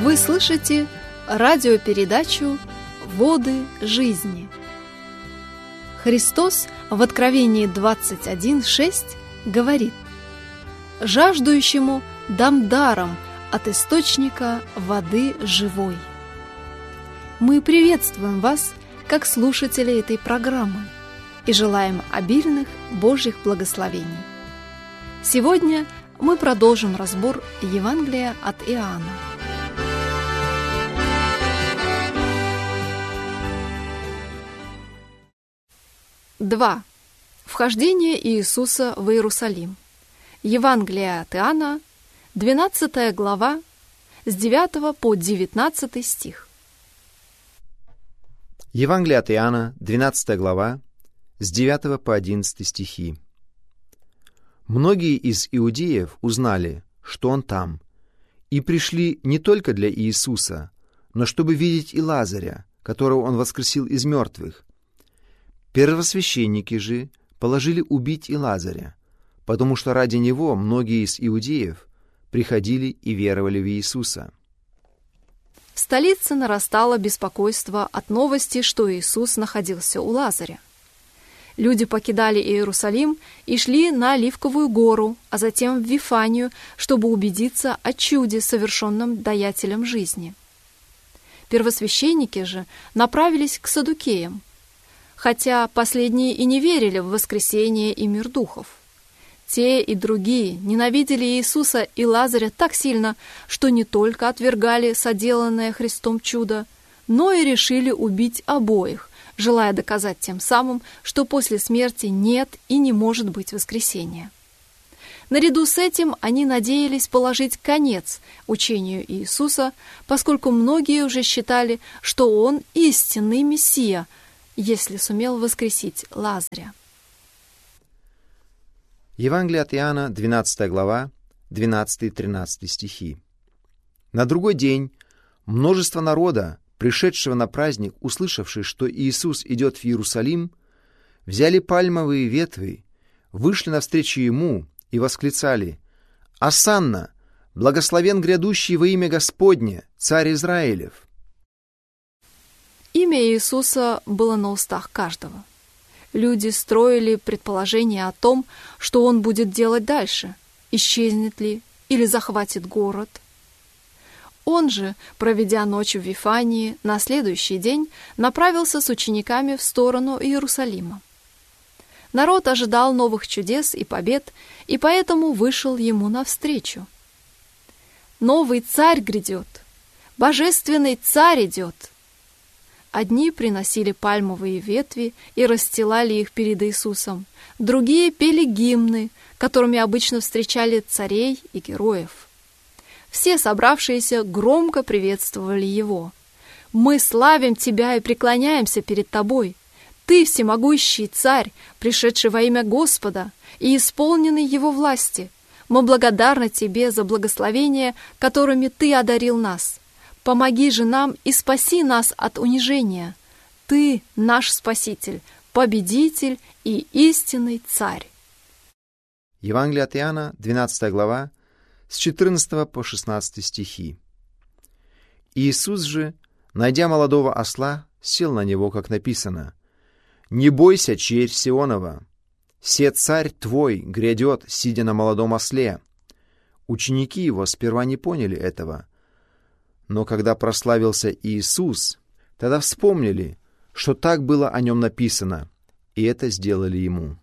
Вы слышите радиопередачу «Воды жизни». Христос в Откровении 21:6 говорит: «Жаждущему дам даром от источника воды живой». Мы приветствуем вас, как слушатели этой программы, и желаем обильных Божьих благословений. Сегодня мы продолжим разбор Евангелия от Иоанна. Вхождение Иисуса в Иерусалим. Евангелие от Иоанна, 12 глава, с 9 по 19 стих. Евангелие от Иоанна, 12 глава, с 9 по 11 стихи. Многие из иудеев узнали, что Он там, и пришли не только для Иисуса, но чтобы видеть и Лазаря, которого Он воскресил из мертвых. Первосвященники же положили убить и Лазаря, потому что ради него многие из иудеев приходили и веровали в Иисуса. В столице нарастало беспокойство от новости, что Иисус находился у Лазаря. Люди покидали Иерусалим и шли на Оливковую гору, а затем в Вифанию, чтобы убедиться о чуде, совершенном даятелем жизни. Первосвященники же направились к саддукеям, хотя последние и не верили в воскресение и мир духов. Те и другие ненавидели Иисуса и Лазаря так сильно, что не только отвергали соделанное Христом чудо, но и решили убить обоих, желая доказать тем самым, что после смерти нет и не может быть воскресения. Наряду с этим они надеялись положить конец учению Иисуса, поскольку многие уже считали, что Он истинный Мессия, если сумел воскресить Лазаря. Евангелие от Иоанна, 12 глава, 12-13 стихи. На другой день множество народа, пришедшего на праздник, услышавши, что Иисус идет в Иерусалим, взяли пальмовые ветви, вышли навстречу Ему и восклицали: «Осанна! Благословен грядущий во имя Господне, Царь Израилев!» Имя Иисуса было на устах каждого. Люди строили предположения о том, что Он будет делать дальше, исчезнет ли или захватит город. Он же, проведя ночь в Вифании, на следующий день направился с учениками в сторону Иерусалима. Народ ожидал новых чудес и побед, и поэтому вышел Ему навстречу. «Новый царь грядет! Божественный царь идет!» Одни приносили пальмовые ветви и расстилали их перед Иисусом, другие пели гимны, которыми обычно встречали царей и героев. Все собравшиеся громко приветствовали Его. «Мы славим Тебя и преклоняемся перед Тобой. Ты всемогущий Царь, пришедший во имя Господа и исполненный Его власти. Мы благодарны Тебе за благословения, которыми Ты одарил нас. Помоги же нам и спаси нас от унижения. Ты наш Спаситель, Победитель и истинный Царь». Евангелие от Иоанна, 12 глава, с 14 по 16 стихи. Иисус же, найдя молодого осла, сел на него, как написано: «Не бойся, черь Сионова, се царь твой грядет, сидя на молодом осле». Ученики его сперва не поняли этого, но когда прославился Иисус, тогда вспомнили, что так было о нем написано, и это сделали ему.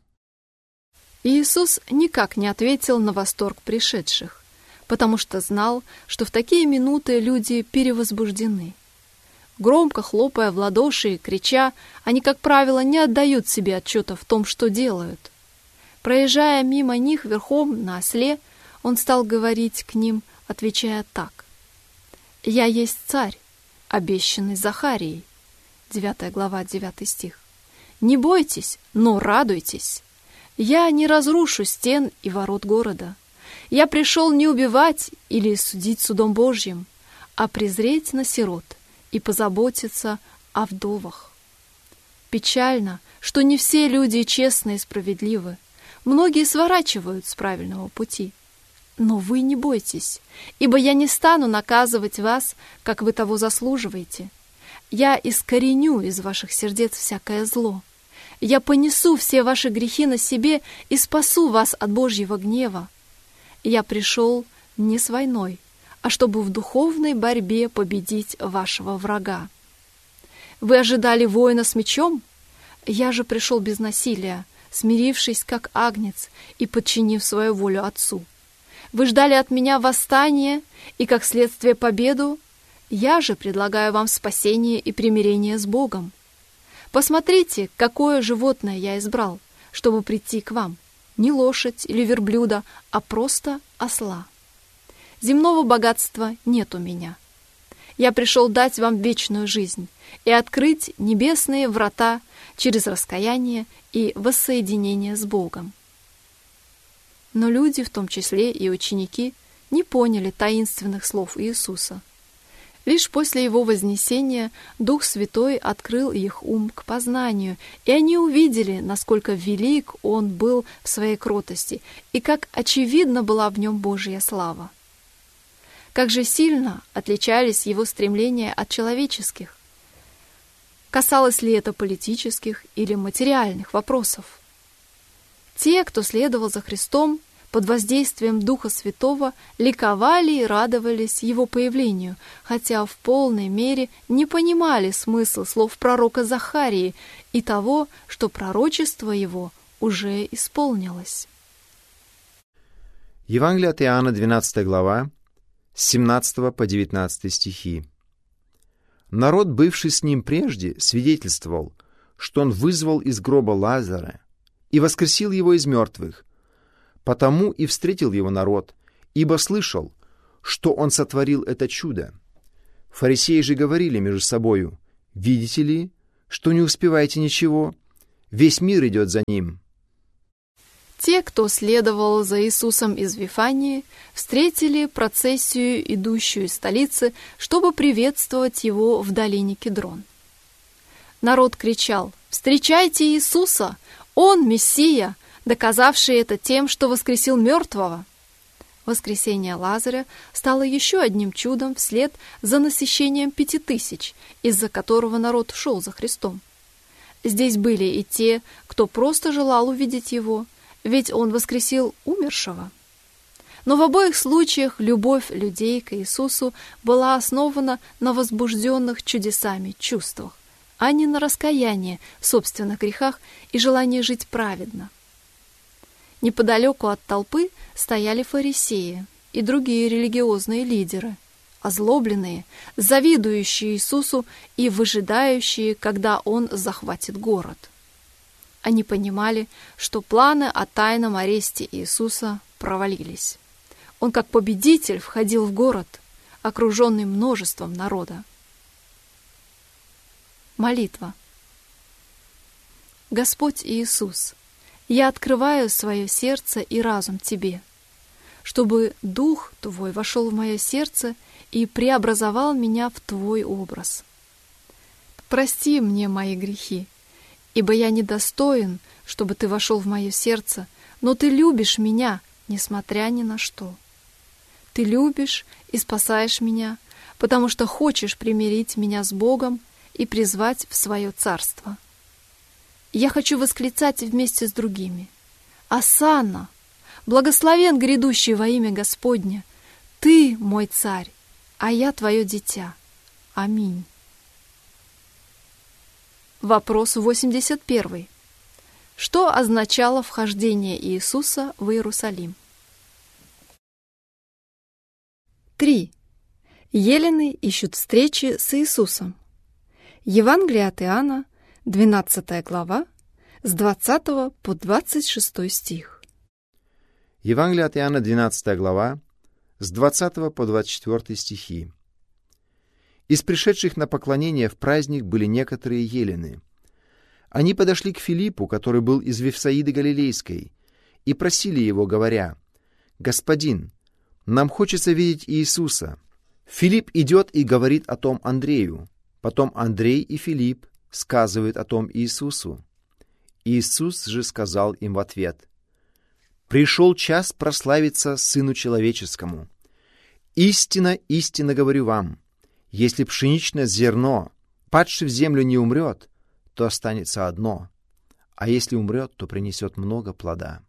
Иисус никак не ответил на восторг пришедших, потому что знал, что в такие минуты люди перевозбуждены. Громко хлопая в ладоши и крича, они, как правило, не отдают себе отчета в том, что делают. Проезжая мимо них верхом на осле, Он стал говорить к ним, отвечая так: «Я есть царь, обещанный Захарией». 9 глава, 9 стих. «Не бойтесь, но радуйтесь. Я не разрушу стен и ворот города. Я пришел не убивать или судить судом Божьим, а презреть на сирот и позаботиться о вдовах». Печально, что не все люди честны и справедливы. Многие сворачивают с правильного пути. Но вы не бойтесь, ибо я не стану наказывать вас, как вы того заслуживаете. Я искореню из ваших сердец всякое зло. Я понесу все ваши грехи на себе и спасу вас от Божьего гнева. Я пришел не с войной, а чтобы в духовной борьбе победить вашего врага. Вы ожидали воина с мечом? Я же пришел без насилия, смирившись как агнец и подчинив свою волю Отцу. Вы ждали от меня восстания и, как следствие, победу. Я же предлагаю вам спасение и примирение с Богом. Посмотрите, какое животное я избрал, чтобы прийти к вам. Не лошадь или верблюда, а просто осла. Земного богатства нет у меня. Я пришел дать вам вечную жизнь и открыть небесные врата через раскаяние и воссоединение с Богом. Но люди, в том числе и ученики, не поняли таинственных слов Иисуса. Лишь после Его вознесения Дух Святой открыл их ум к познанию, и они увидели, насколько велик Он был в своей кротости и как очевидна была в Нем Божья слава. Как же сильно отличались Его стремления от человеческих? Касалось ли это политических или материальных вопросов? Те, кто следовал за Христом, под воздействием Духа Святого ликовали и радовались Его появлению, хотя в полной мере не понимали смысл слов пророка Захарии и того, что пророчество его уже исполнилось. Евангелие от Иоанна, 12 глава, с 17 по 19 стихи. Народ, бывший с ним прежде, свидетельствовал, что он вызвал из гроба Лазаря и воскресил его из мертвых. Потому и встретил его народ, ибо слышал, что он сотворил это чудо. Фарисеи же говорили между собою: «Видите ли, что не успеваете ничего? Весь мир идет за ним». Те, кто следовал за Иисусом из Вифании, встретили процессию, идущую из столицы, чтобы приветствовать Его в долине Кедрон. Народ кричал: «Встречайте Иисуса! Он Мессия, доказавший это тем, что воскресил мертвого». Воскресение Лазаря стало еще одним чудом вслед за насыщением 5000, из-за которого народ шел за Христом. Здесь были и те, кто просто желал увидеть Его, ведь Он воскресил умершего. Но в обоих случаях любовь людей к Иисусу была основана на возбужденных чудесами чувствах, а не на раскаянии в собственных грехах и желании жить праведно. Неподалеку от толпы стояли фарисеи и другие религиозные лидеры, озлобленные, завидующие Иисусу и выжидающие, когда Он захватит город. Они понимали, что планы о тайном аресте Иисуса провалились. Он как победитель входил в город, окруженный множеством народа. Молитва. Господь Иисус, я открываю свое сердце и разум Тебе, чтобы Дух Твой вошел в мое сердце и преобразовал меня в Твой образ. Прости мне мои грехи, ибо я недостоин, чтобы Ты вошел в мое сердце, но Ты любишь меня, несмотря ни на что. Ты любишь и спасаешь меня, потому что хочешь примирить меня с Богом и призвать в свое царство. Я хочу восклицать вместе с другими: «Осанна! Благословен грядущий во имя Господне! Ты мой царь, а я твое дитя. Аминь». Вопрос 81. Что означало вхождение Иисуса в Иерусалим? 3. Елены ищут встречи с Иисусом. Евангелие от Иоанна, 12 глава, с 20 по 26 стих. Евангелие от Иоанна, 12 глава, с 20 по 24 стихи. Из пришедших на поклонение в праздник были некоторые елены. Они подошли к Филиппу, который был из Вифсаиды Галилейской, и просили его, говоря: «Господин, нам хочется видеть Иисуса». Филипп идет и говорит о том Андрею. Потом Андрей и Филипп сказывают о том Иисусу. Иисус же сказал им в ответ: пришел час прославиться Сыну Человеческому. Истинно, истинно говорю вам, если пшеничное зерно, падшее в землю, не умрет, то останется одно, а если умрет, то принесет много плода».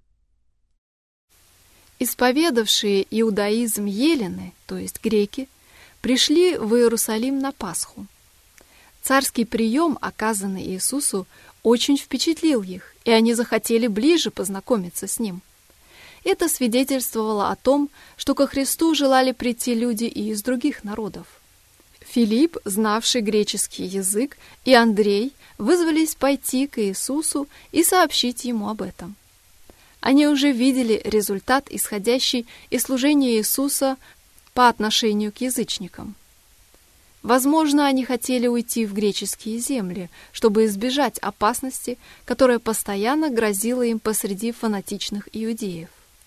Исповедавшие иудаизм елены, то есть греки, пришли в Иерусалим на Пасху. Царский прием, оказанный Иисусу, очень впечатлил их, и они захотели ближе познакомиться с Ним. Это свидетельствовало о том, что ко Христу желали прийти люди и из других народов. Филипп, знавший греческий язык, и Андрей вызвались пойти к Иисусу и сообщить Ему об этом. Они уже видели результат, исходящий из служения Иисуса по отношению к язычникам. Возможно, они хотели уйти в греческие земли, чтобы избежать опасности, которая постоянно грозила им посреди фанатичных иудеев.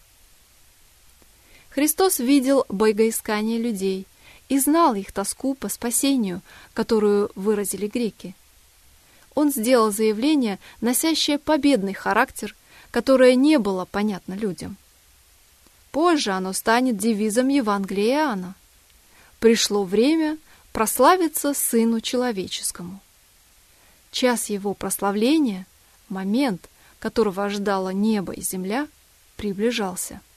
Христос видел богоискание людей и знал их тоску по спасению, которую выразили греки. Он сделал заявление, носящее победный характер, которое не было понятно людям. Позже оно станет девизом Евангелия Иоанна. «Пришло время прославиться Сыну Человеческому». Час его прославления, момент, которого ожидало небо и земля, приближался.